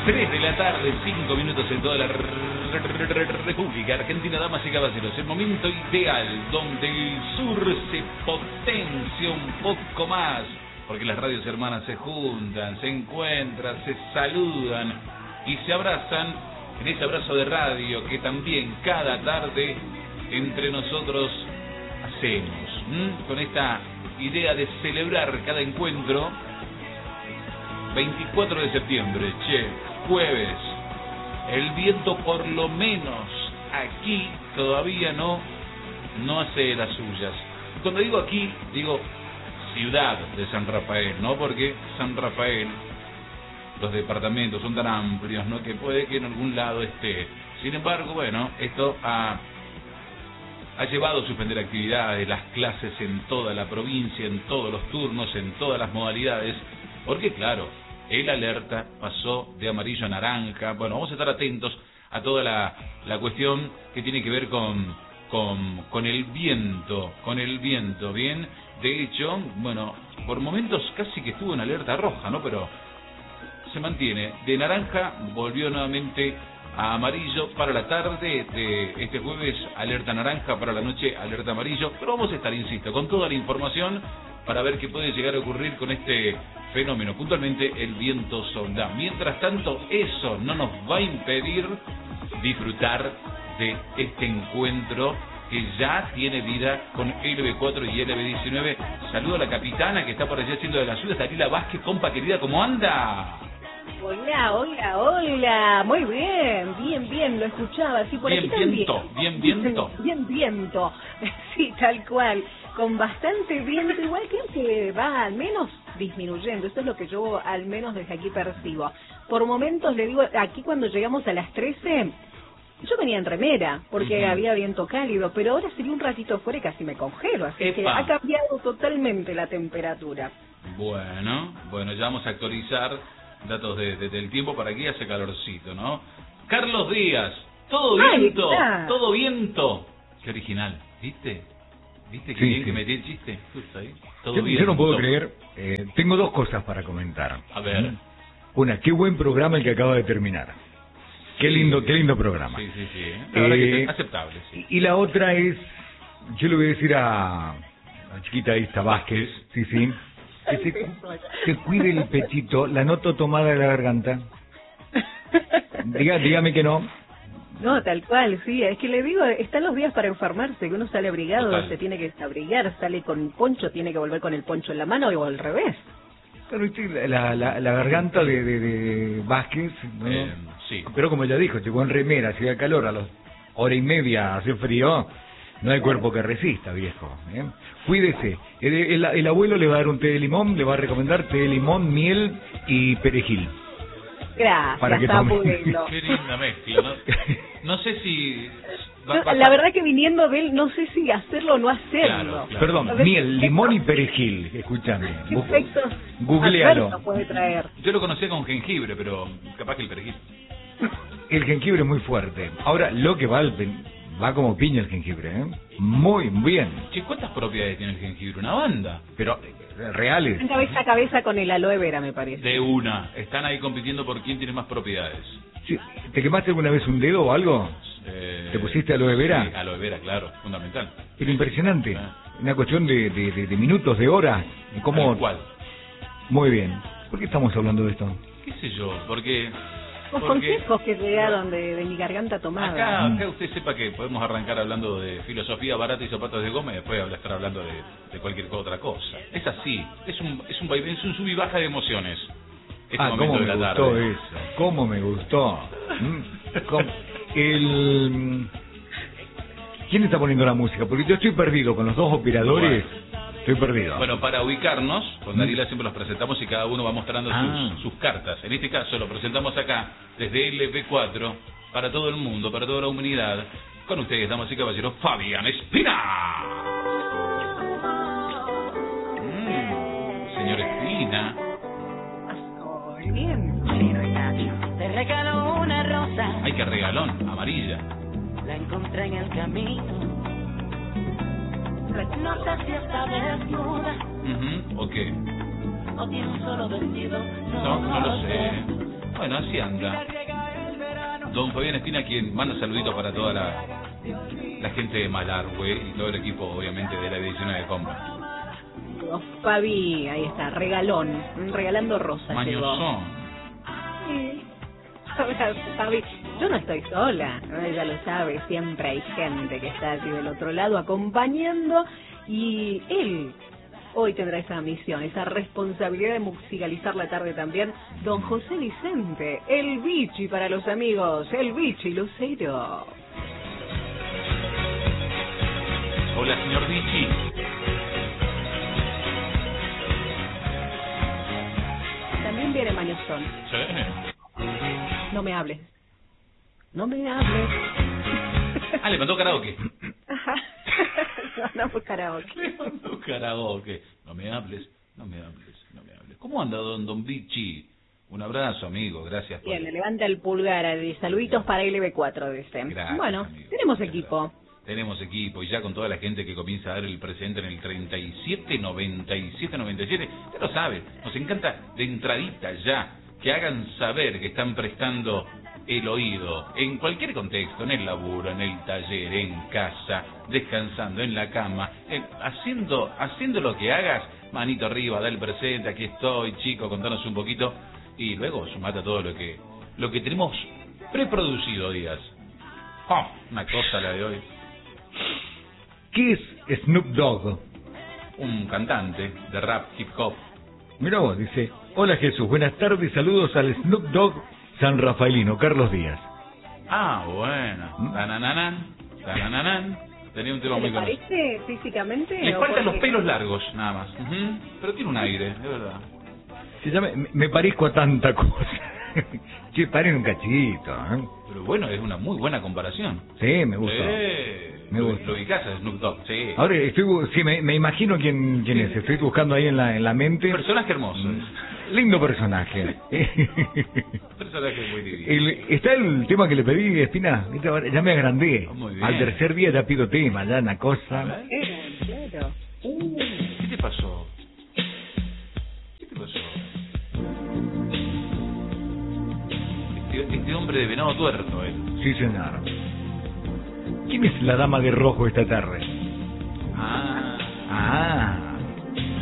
3 de la tarde, 5 minutos en toda la República Argentina, damas y caballeros. El momento ideal donde el sur se potencia un poco más, porque las radios hermanas se juntan, se encuentran, se saludan y se abrazan en ese abrazo de radio que también cada tarde entre nosotros hacemos, con esta idea de celebrar cada encuentro. 24 de septiembre, jueves. El viento por lo menos aquí todavía no hace las suyas. Cuando digo aquí, digo ciudad de San Rafael, ¿no? Porque San Rafael, los departamentos son tan amplios, ¿no? Que puede que en algún lado esté. Sin embargo, bueno, esto ha llevado a suspender actividades, las clases en toda la provincia, en todos los turnos, en todas las modalidades, porque claro, el alerta pasó de amarillo a naranja. Bueno, vamos a estar atentos a toda la cuestión que tiene que ver con el viento, ¿bien? De hecho, bueno, por momentos casi que estuvo en alerta roja, ¿no? Pero se mantiene. De naranja volvió nuevamente a amarillo para la tarde de este jueves, alerta naranja, para la noche alerta amarillo, pero vamos a estar, insisto, con toda la información para ver qué puede llegar a ocurrir con este fenómeno, puntualmente el viento solar. Mientras tanto, eso no nos va a impedir disfrutar de este encuentro que ya tiene vida con LB4 y LB19. Saludo a la capitana que está por allá haciendo de la suya, Dalila Vázquez. Compa querida, ¿cómo anda? Hola, muy bien, lo escuchaba, sí, por bien aquí viento, también. Bien viento, sí, tal cual, con bastante viento, igual que va al menos disminuyendo, eso es lo que yo al menos desde aquí percibo. Por momentos, le digo, aquí cuando llegamos a las 13, yo venía en remera, porque había viento cálido, pero ahora sería un ratito fuera y casi me congelo, así que ha cambiado totalmente la temperatura. Bueno, ya vamos a actualizar datos del tiempo para que hace calorcito, ¿no? Carlos Díaz, todo viento. Qué original, ¿viste? ¿Viste qué bien que metí el chiste? Justo ahí. Yo no puedo creer, tengo dos cosas para comentar. A ver. Una, qué buen programa el que acaba de terminar. Qué lindo programa. Sí. La verdad que es aceptable, sí. Y la otra es, yo le voy a decir a la chiquita esta Vázquez, sí, que cuide el pechito, la noto tomada de la garganta. Dígame que no. No, tal cual, sí, es que le digo, están los días para enfermarse, que uno sale abrigado, Total. Se tiene que abrigar, sale con un poncho, tiene que volver con el poncho en la mano o al revés. Pero la garganta de Vázquez, ¿no? Sí. Pero como ella dijo, llegó en remera, hacía calor, a las hora y media hace frío, no hay cuerpo que resista, viejo. Cuídese. El abuelo le va a dar un té de limón, le va a recomendar té de limón, miel y perejil. Gracias, para que está tome. bueno. Qué linda mezcla, ¿no? No sé si... La verdad que viniendo de él, no sé si hacerlo o no hacerlo. Claro. Perdón, miel, limón y perejil, escúchame. ¿Qué efectos Googlealo. adversos puede traer? Yo lo conocía con jengibre, pero capaz que el perejil. El jengibre es muy fuerte. Ahora, lo que va como piña el jengibre, ¿eh? Muy bien. Che, ¿cuántas propiedades tiene el jengibre? Una banda. Pero reales. Están cabeza a cabeza con el aloe vera, me parece. De una. Están ahí compitiendo por quién tiene más propiedades. Sí. ¿Te quemaste alguna vez un dedo o algo? ¿Te pusiste aloe vera? Sí, aloe vera, claro, fundamental. Pero impresionante. Una cuestión de minutos, de horas. ¿Cómo? ¿Cuál? Muy bien. ¿Por qué estamos hablando de esto? ¿Qué sé yo? Porque Los consejos que llegaron de mi garganta tomada. Acá usted sepa que podemos arrancar hablando de filosofía barata y zapatos de goma y después estar hablando de cualquier otra cosa. Es así, es un vaivén, es un sub y baja de emociones. ¿Cómo me gustó eso? ¿Cómo me gustó? ¿Quién está poniendo la música? Porque yo estoy perdido con los dos operadores. Estoy perdido. Bueno, para ubicarnos, con Dalila siempre los presentamos y cada uno va mostrando sus cartas. En este caso lo presentamos acá, desde LB4, para todo el mundo, para toda la humanidad. Con ustedes, damas y caballeros, Fabián Espina. Señor Espina. Muy bien. Te regaló una rosa. Ay, qué regalón, amarilla. La encontré en el camino. No sé si está desnuda. ¿O qué? O tiene un solo vestido. No lo sé. Bueno, así anda. Don Fabián Espina, quien manda saluditos para toda la gente de Malargüe y todo el equipo, obviamente, de la edición de Comba. Fabi, ahí está, regalando rosas. Mañosón. Sí. Fabi, yo no estoy sola, ella lo sabe, siempre hay gente que está allí del otro lado acompañando y él hoy tendrá esa misión, esa responsabilidad de musicalizar la tarde también. Don José Vicente, el Bichi para los amigos, el Bichi Lucero. Hola, señor Bichi. También viene Mañosón. Sí. No me hables. No me hables. Ah, le mandó karaoke. Ajá. No fue karaoke. Le mandó karaoke. No me hables, no me hables, no me hables. ¿Cómo anda don Bichi? Un abrazo, amigo, gracias por... Bien, le levanta el pulgar de saluditos para LB4, dice. Gracias, bueno, amigo. tenemos Gracias. equipo. Tenemos equipo y ya con toda la gente que comienza a dar el presente en el 379797, ya lo sabe, nos encanta de entradita ya que hagan saber que están prestando el oído en cualquier contexto, en el laburo, en el taller, en casa, descansando, en la cama, haciendo lo que hagas, manito arriba, da el presente, aquí estoy, chico, contanos un poquito y luego sumate a todo lo que tenemos preproducido, Díaz. Oh, una cosa la de hoy. ¿Qué es Snoop Dogg? Un cantante de rap, hip hop. Mira vos, dice, hola Jesús, buenas tardes, saludos al Snoop Dogg San Rafaelino, Carlos Díaz. Ah, bueno. Tanananan. Tenía un tema muy ¿Le conocido. parece físicamente? Le o faltan los porque- pelos largos, nada más. Ujú. Pero tiene un aire, de verdad. Se llama, me parezco a tanta cosa. Che, paren un cachito, ¿eh? Pero bueno, es una muy buena comparación. Sí, me gusta. Me Lo gusta. ubicás a Snoop Dogg, sí. Ahora sí, me imagino quién es. Estoy buscando ahí en la mente. Personaje hermoso. Lindo personaje. Personaje muy divino. Está el tema que le pedí, Espina. Ya me agrandé. Muy bien. Al tercer día ya pido tema, ya una cosa. A ver. Claro. ¿Qué te pasó? ¿Qué te pasó? Este hombre de venado tuerto, Sí, señor. ¿Quién es la dama de rojo esta tarde?